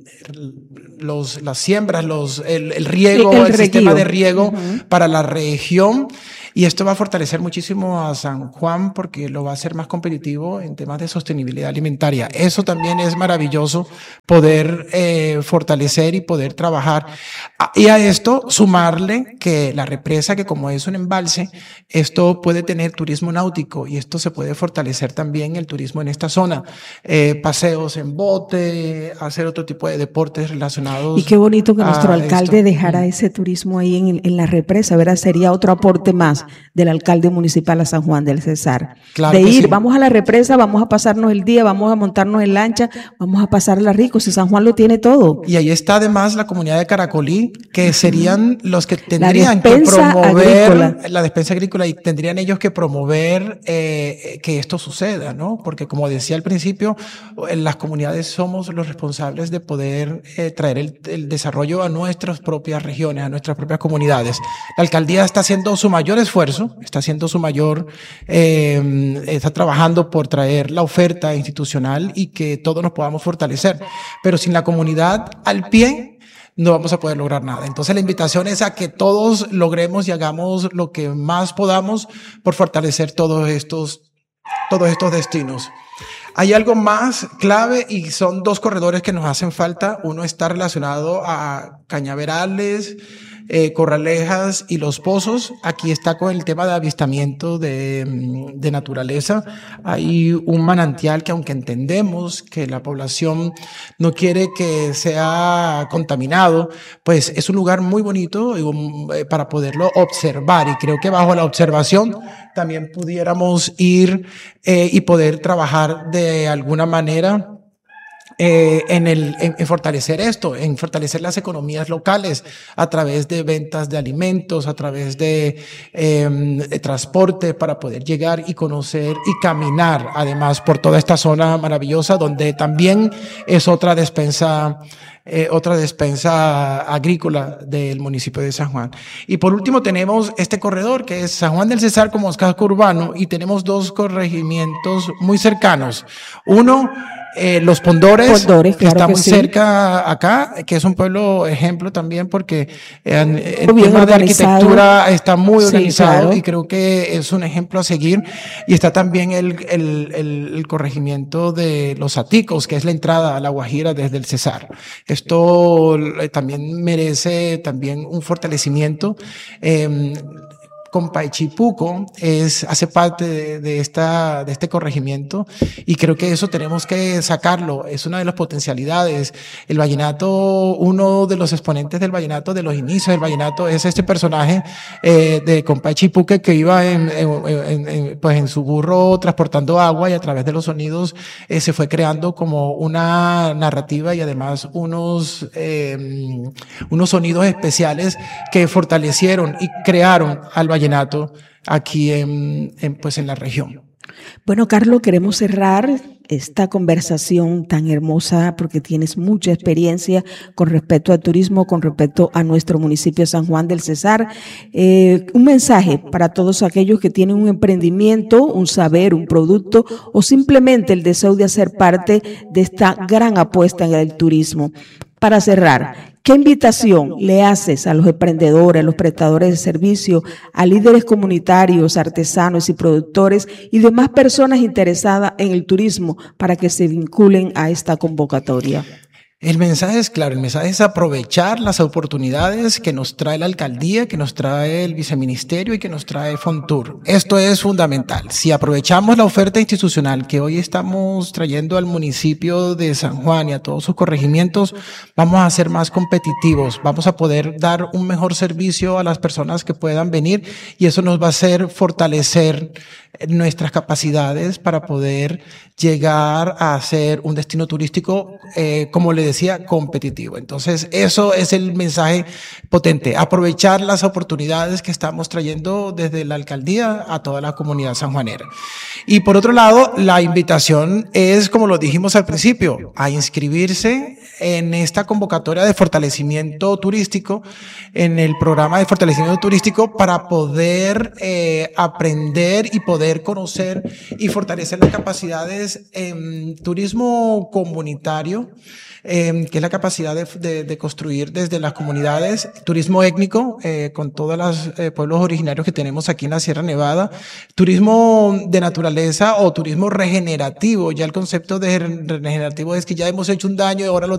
los, las siembras, los, el, el riego, el, el, el sistema de riego uh-huh. para la región. Y esto va a fortalecer muchísimo a San Juan porque lo va a hacer más competitivo en temas de sostenibilidad alimentaria. Eso también es maravilloso poder eh, fortalecer y poder trabajar. Y a esto sumarle que la represa, que como es un embalse, esto puede tener turismo náutico y esto se puede fortalecer también el turismo en esta zona. Eh, paseos en bote, hacer otro tipo de deportes relacionados. Y qué bonito que nuestro alcalde esto. dejara ese turismo ahí en, en la represa, ¿verdad? Sería otro aporte más del alcalde municipal a San Juan del Cesar. Claro de ir, sí. vamos a la represa, vamos a pasarnos el día, vamos a montarnos en lancha, vamos a pasarla rico, si San Juan lo tiene todo. Y ahí está además la comunidad de Caracolí, que serían los que tendrían que promover agrícola. la despensa agrícola y tendrían ellos que promover eh, que esto suceda, ¿no? Porque como decía al principio, las comunidades somos los responsables de poder eh, traer el, el desarrollo a nuestras propias regiones, a nuestras propias comunidades. La alcaldía está haciendo su mayor esfuerzo, está haciendo su mayor, eh, está trabajando por traer la oferta institucional y que todos nos podamos fortalecer. Pero sin la comunidad al pie, no vamos a poder lograr nada. Entonces la invitación es a que todos logremos y hagamos lo que más podamos por fortalecer todos estos, todos estos destinos. Hay algo más clave y son dos corredores que nos hacen falta. Uno está relacionado a cañaverales, eh, corralejas y los pozos. Aquí está con el tema de avistamiento de, de naturaleza. Hay un manantial que, aunque entendemos que la población no quiere que sea contaminado, pues es un lugar muy bonito y un, eh, para poderlo observar, y creo que bajo la observación también pudiéramos ir eh, y poder trabajar de alguna manera Eh, en, el, en, en fortalecer esto, en fortalecer las economías locales a través de ventas de alimentos, a través de, eh, de transporte para poder llegar y conocer y caminar además por toda esta zona maravillosa donde también es otra despensa Eh, otra despensa agrícola del municipio de San Juan. Y por último tenemos este corredor que es San Juan del Cesar como casco urbano, y tenemos dos corregimientos muy cercanos. Uno, eh, Los Pondores, Pondores, que claro está que muy sí. cerca acá, que es un pueblo ejemplo también porque eh, en el Muy bien tema de organizado. arquitectura está muy Sí, organizado, claro. y creo que es un ejemplo a seguir. Y está también el, el, el, el corregimiento de Los Aticos, que es la entrada a La Guajira desde el Cesar. Esto eh, también merece también un fortalecimiento. Eh, Compaychipuco es, hace parte de, de, esta, de este corregimiento, y creo que eso tenemos que sacarlo. Es una de las potencialidades. El vallenato, uno de los exponentes del vallenato, de los inicios del vallenato, es este personaje eh, de Compaychipuco que iba en, en, en, en, pues en su burro transportando agua, y a través de los sonidos eh, se fue creando como una narrativa y además unos, eh, unos sonidos especiales que fortalecieron y crearon al vallenato vallenato aquí en, en, pues en la región. Bueno, Carlos, queremos cerrar esta conversación tan hermosa porque tienes mucha experiencia con respecto al turismo, con respecto a nuestro municipio de San Juan del Cesar. Eh, un mensaje para todos aquellos que tienen un emprendimiento, un saber, un producto o simplemente el deseo de hacer parte de esta gran apuesta en el turismo. Para cerrar, ¿qué invitación le haces a los emprendedores, a los prestadores de servicio, a líderes comunitarios, artesanos y productores y demás personas interesadas en el turismo para que se vinculen a esta convocatoria? El mensaje es claro, el mensaje es aprovechar las oportunidades que nos trae la alcaldía, que nos trae el viceministerio y que nos trae Fontur. Esto es fundamental. Si aprovechamos la oferta institucional que hoy estamos trayendo al municipio de San Juan y a todos sus corregimientos, vamos a ser más competitivos, vamos a poder dar un mejor servicio a las personas que puedan venir y eso nos va a hacer fortalecer nuestras capacidades para poder llegar a ser un destino turístico, eh, como le decía, competitivo. Entonces, eso es el mensaje potente, aprovechar las oportunidades que estamos trayendo desde la alcaldía a toda la comunidad sanjuanera. Y por otro lado, la invitación es, como lo dijimos al principio, a inscribirse en esta convocatoria de fortalecimiento turístico, en el programa de fortalecimiento turístico para poder eh, aprender y poder conocer y fortalecer las capacidades en turismo comunitario, eh, que es la capacidad de, de, de construir desde las comunidades, turismo étnico, eh, con todos los eh, pueblos originarios que tenemos aquí en la Sierra Nevada, turismo de naturaleza o turismo regenerativo. Ya el concepto de regenerativo es que ya hemos hecho un daño y ahora lo